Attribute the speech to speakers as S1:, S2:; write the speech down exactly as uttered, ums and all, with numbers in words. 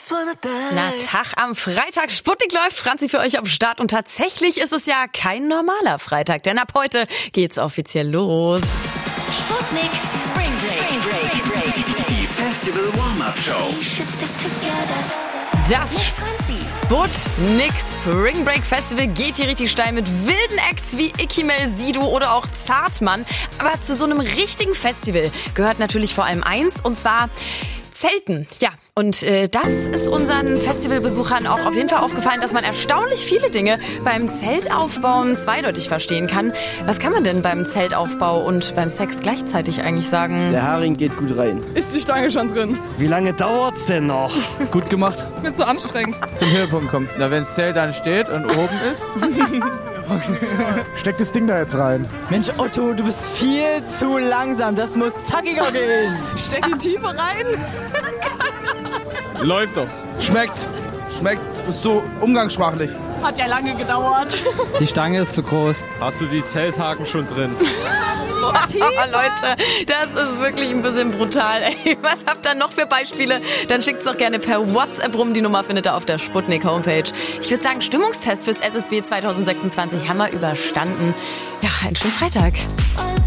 S1: Na, Tag am Freitag. Sputnik läuft, Franzi für euch am Start. Und tatsächlich ist es ja kein normaler Freitag, denn ab heute geht's offiziell los.
S2: Sputnik Spring Break.
S3: Die Festival Warm-Up Show.
S1: Das Sputnik Spring Break Festival geht hier richtig steil mit wilden Acts wie Ikimel, Sido oder auch Zartmann. Aber zu so einem richtigen Festival gehört natürlich vor allem eins, und zwar Zelten. Ja, und äh, das ist unseren Festivalbesuchern auch auf jeden Fall aufgefallen, dass man erstaunlich viele Dinge beim Zeltaufbauen zweideutig verstehen kann. Was kann man denn beim Zeltaufbau und beim Sex gleichzeitig eigentlich sagen?
S4: Der Haring geht gut rein.
S5: Ist die Stange schon drin?
S6: Wie lange dauert's denn noch?
S4: Gut gemacht.
S5: Ist mir zu anstrengend.
S4: Zum Höhepunkt kommt. Na, wenn das Zelt dann steht und oben ist.
S6: Steck das Ding da jetzt rein.
S4: Mensch, Otto, du bist viel zu langsam. Das muss zackiger gehen.
S5: Steck die Tiefe rein.
S6: Läuft doch.
S4: Schmeckt. Schmeckt. Ist so umgangssprachlich.
S5: Hat ja lange gedauert.
S4: Die Stange ist zu groß.
S6: Hast du die Zelthaken schon drin?
S1: Oh, Leute, das ist wirklich ein bisschen brutal. Ey, was habt ihr noch für Beispiele? Dann schickt's doch gerne per WhatsApp rum. Die Nummer findet ihr auf der Sputnik Homepage. Ich würde sagen, Stimmungstest fürs S S B zwanzig sechsundzwanzig haben wir überstanden. Ja, einen schönen Freitag.